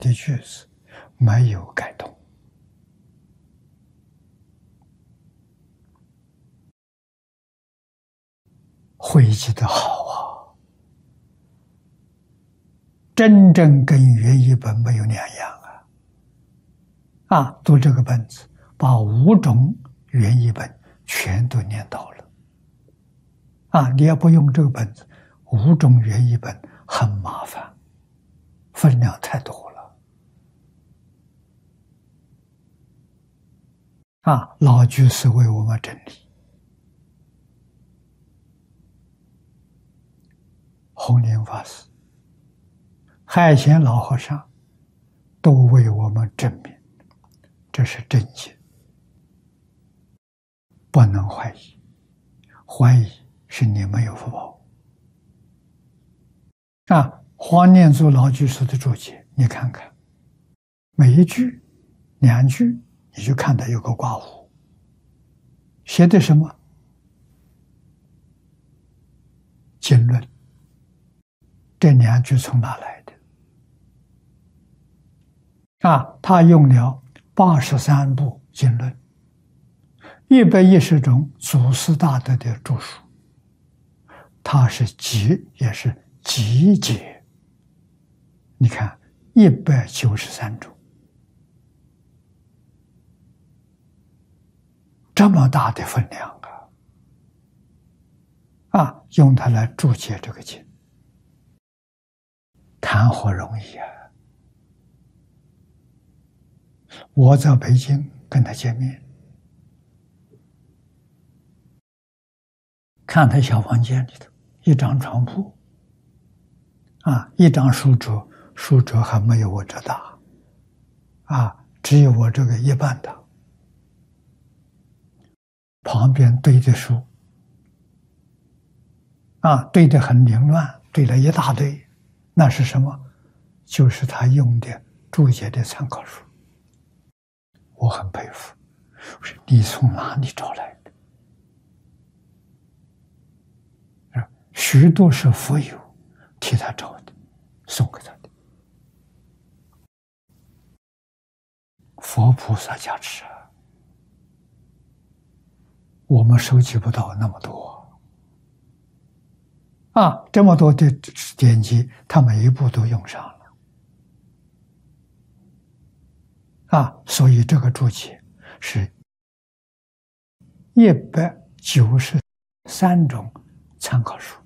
的句子没有改动。汇集的好啊，真正跟原译本没有两样啊！读这个本子，把5种原译本全都念到了啊！你要不用这个本子，5种原译本很麻烦，分量太多了啊！老居士为我们整理，弘宁法师、海贤老和尚都为我们证明，这是正解，不能怀疑，怀疑是你没有福报啊！黄念祖老居士的注解，你看看，每一句、2句，你就看到有个括弧，写的什么？经论。这2句从哪来的？啊，他用了83部经论，110种祖师大德的著述，他是集，也是集解。你看193种，这么大的分量啊！用它来注解这个经，谈何容易啊！我在北京跟他见面，看他小房间里头一张床铺啊，一张书桌，书桌还没有我这大啊，只有我这个一半大，旁边堆的书啊，堆得很凌乱，堆了一大堆，那是什么？就是他用的注解的参考书。我很佩服，我说你从哪里找来的？许多是佛友替他找的，送给他的。佛菩萨加持啊，我们收集不到那么多啊！这么多的典籍，他每一步都用上了啊！所以这个注解是193种参考书。